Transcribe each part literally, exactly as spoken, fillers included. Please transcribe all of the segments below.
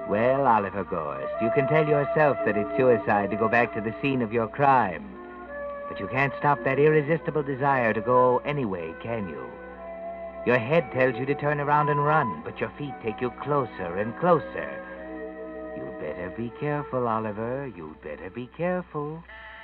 Well, Oliver Gorst, you can tell yourself that it's suicide to go back to the scene of your crime. But you can't stop that irresistible desire to go anyway, can you? Your head tells you to turn around and run, but your feet take you closer and closer. You'd better be careful, Oliver. You'd better be careful.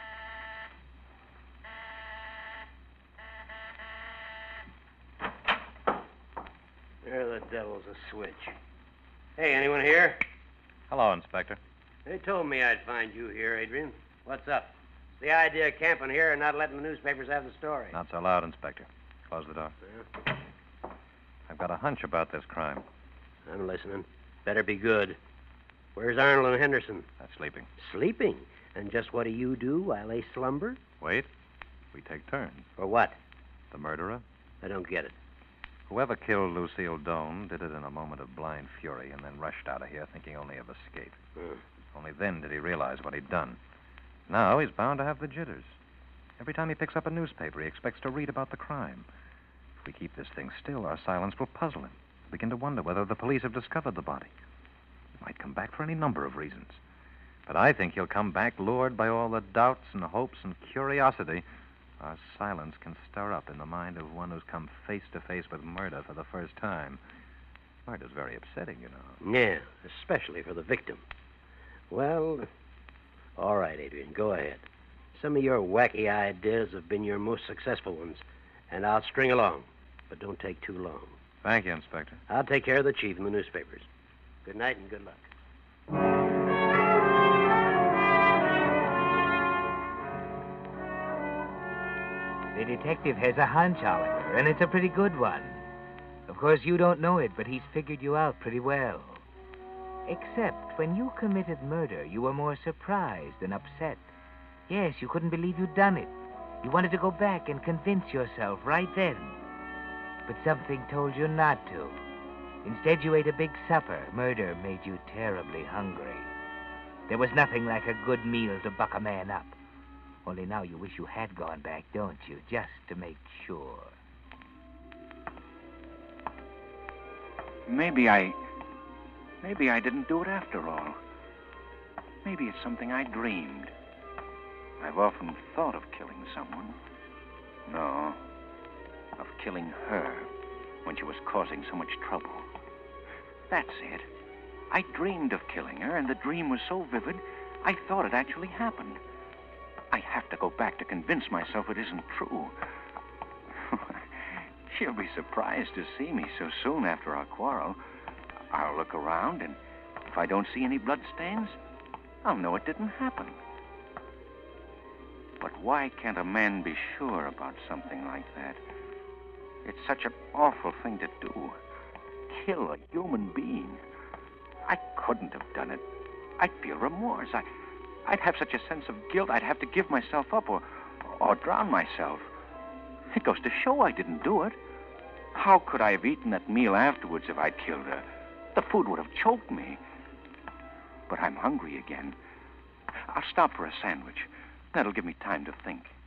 There the devil's a switch. Hey, anyone here? Hello, Inspector. They told me I'd find you here, Adrian. What's up? It's the idea of camping here and not letting the newspapers have the story. Not so loud, Inspector. Close the door. Yeah. I've got a hunch about this crime. I'm listening. Better be good. Where's Arnold and Henderson? They're sleeping. Sleeping? And just what do you do while they slumber? Wait. We take turns. For what? The murderer? I don't get it. Whoever killed Lucille Doane did it in a moment of blind fury and then rushed out of here thinking only of escape. Hmm. Only then did he realize what he'd done. Now he's bound to have the jitters. Every time he picks up a newspaper, he expects to read about the crime. If we keep this thing still, our silence will puzzle him. He'll begin to wonder whether the police have discovered the body. He might come back for any number of reasons. But I think he'll come back lured by all the doubts and hopes and curiosity our silence can stir up in the mind of one who's come face to face with murder for the first time. Murder's very upsetting, you know. Yeah, especially for the victim. Well, all right, Adrian, go ahead. Some of your wacky ideas have been your most successful ones, and I'll string along. But don't take too long. Thank you, Inspector. I'll take care of the chief and the newspapers. Good night and good luck. The detective has a hunch, Oliver, and it's a pretty good one. Of course, you don't know it, but he's figured you out pretty well. Except when you committed murder, you were more surprised than upset. Yes, you couldn't believe you'd done it. You wanted to go back and convince yourself right then. But something told you not to. Instead, you ate a big supper. Murder made you terribly hungry. There was nothing like a good meal to buck a man up. Only now you wish you had gone back, don't you? Just to make sure. Maybe I... Maybe I didn't do it after all. Maybe it's something I dreamed. I've often thought of killing someone. No, of killing her when she was causing so much trouble. That's it. I dreamed of killing her, and the dream was so vivid, I thought it actually happened. I have to go back to convince myself it isn't true. She'll be surprised to see me so soon after our quarrel. I'll look around, and if I don't see any bloodstains, I'll know it didn't happen. But why can't a man be sure about something like that? It's such an awful thing to do. Kill a human being. I couldn't have done it. I'd feel remorse. I, I'd have such a sense of guilt, I'd have to give myself up or, or drown myself. It goes to show I didn't do it. How could I have eaten that meal afterwards if I'd killed her? The food would have choked me. But I'm hungry again. I'll stop for a sandwich. That'll give me time to think.